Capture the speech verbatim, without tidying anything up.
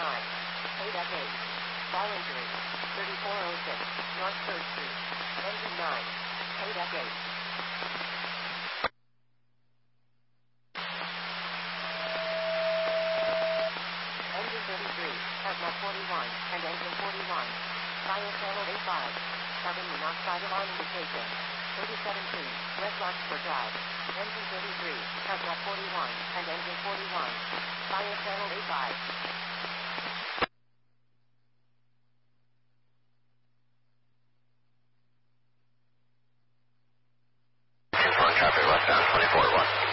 nine. eight F eight. Fall injury. thirty-four oh six. North third Street. Engine nine. eight F eight. Engine thirty-three. Hazmat forty-one. And engine forty-one. Fire channel A five. Carbon monoxide alarm indication. thirty-seven T. Red Larkspur Drive. Engine thirty-three. Hazmat forty-one. And engine forty-one. Fire channel A five. Traffic westbound twenty-four one.